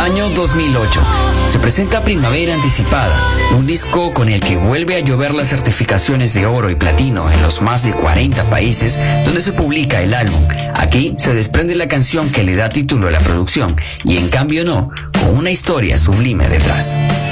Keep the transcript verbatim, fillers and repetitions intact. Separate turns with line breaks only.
Año dos mil ocho. Se presenta Primavera Anticipada, un disco con el que vuelve a llover las certificaciones de oro y platino en los más de cuarenta países donde se publica el álbum. Aquí se desprende la canción que le da título a la producción y En Cambio No, con una historia sublime detrás.